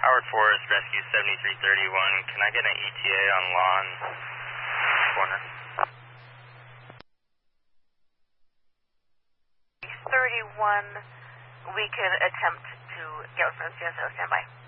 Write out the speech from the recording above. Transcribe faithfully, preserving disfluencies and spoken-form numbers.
Howard Forest, Rescue seventy-three thirty-one. Can I get an E T A on lawn corner? thirty-one, we could attempt to get reference. Yes, stand by.